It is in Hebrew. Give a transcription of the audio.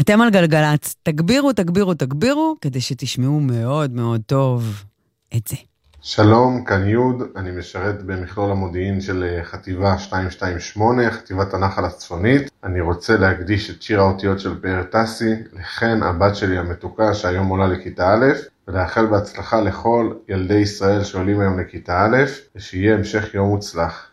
אתם על גלגלצ, תגבירו, תגבירו, תגבירו, כדי שתשמעו מאוד מאוד טוב את זה. שלום, כאן יוד, אני משרת במכלול המודיעין של חטיבה 228, חטיבת הנחל הצפונית. אני רוצה להקדיש את שיר האותיות של פאר טסי, לכן הבת שלי המתוקה שהיום עולה לכיתה א', ולאחל בהצלחה לכל ילדי ישראל שעולים היום לכיתה א', ושיהיה המשך יום מוצלח.